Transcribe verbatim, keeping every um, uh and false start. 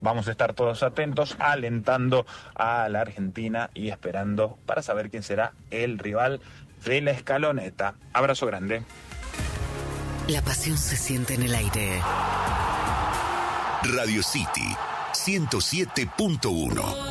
Vamos a estar todos atentos, alentando a la Argentina y esperando para saber quién será el rival de la escaloneta. Abrazo grande. La pasión se siente en el aire. Radio City ciento siete punto uno.